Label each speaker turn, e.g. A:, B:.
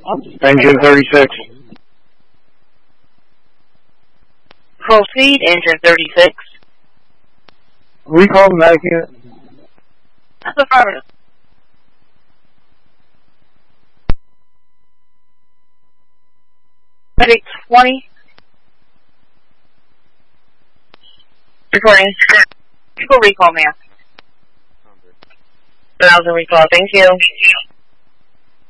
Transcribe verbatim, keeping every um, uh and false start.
A: Engine thirty-six.
B: Proceed, engine thirty-six.
A: Recall the medic unit.
B: That's affirmative. Medic twenty. Recording. People recall, ma'am. Thousand recall, thank you.